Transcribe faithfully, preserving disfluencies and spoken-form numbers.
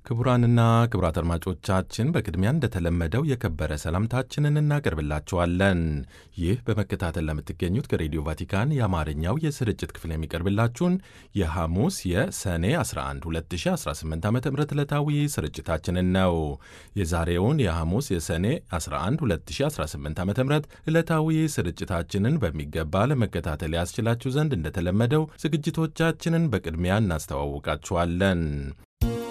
ክቡራንና ክቡራት አድማጮቻችን በቅድሚያ እንደተለመደው የከበረ ሰላምታችንን እናቀርብላችኋለን። ይህ በመከታተል ለምትገኙት ከሬዲዮ ቫቲካን የአማርኛው የስርጭት ክፍል የሚቀርብላችሁን የሐሙስ የሰኔ አስራ አንድ ሁለት ሺህ አስራ ስምንት ዓ ም ዕለታዊ ስርጭታችንን ነው። የዛሬውን የሐሙስ የሰኔ አስራ አንድ ሁለት ሺህ አስራ ስምንት ዓ ም ዕለታዊ ስርጭታችንን በሚገባ ለመከታተል ያስችላችሁ ዘንድ እንደተለመደው ዝግጅቶቻችንን በቅድሚያ እናስተዋውቃችኋለን።